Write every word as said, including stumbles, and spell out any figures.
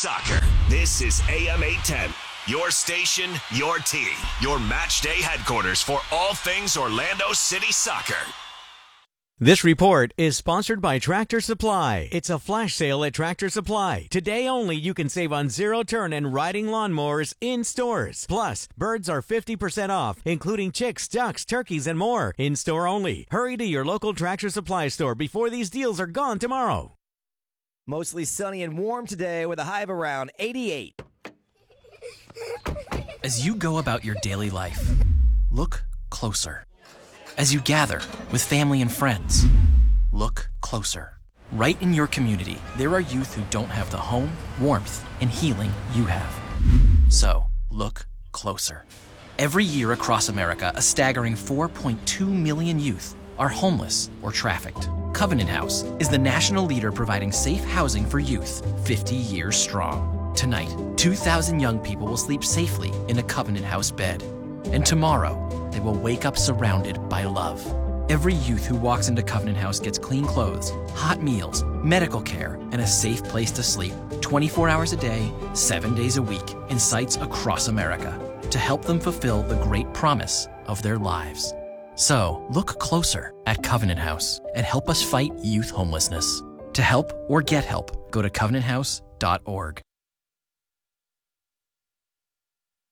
Soccer. This is A M eight ten. Your station, your team. Your match day headquarters for all things Orlando City Soccer. This report is sponsored by Tractor Supply. It's a flash sale at Tractor Supply. Today only you can save on zero-turn and riding lawnmowers in stores. Plus, birds are fifty percent off, including chicks, ducks, turkeys, and more. In store only. Hurry to your local Tractor Supply store before these deals are gone tomorrow. Mostly sunny and warm today with a high of around eighty-eight. As you go about your daily life, look closer. As you gather with family and friends, look closer. Right in your community, there are youth who don't have the home, warmth, and healing you have. So, look closer. Every year across America, a staggering four point two million youth are homeless or trafficked. Covenant House is the national leader providing safe housing for youth, fifty years strong. Tonight, two thousand young people will sleep safely in a Covenant House bed. And tomorrow, they will wake up surrounded by love. Every youth who walks into Covenant House gets clean clothes, hot meals, medical care, and a safe place to sleep twenty-four hours a day, seven days a week, in sites across America to help them fulfill the great promise of their lives. So, look closer at Covenant House and help us fight youth homelessness. To help or get help, go to covenant house dot org.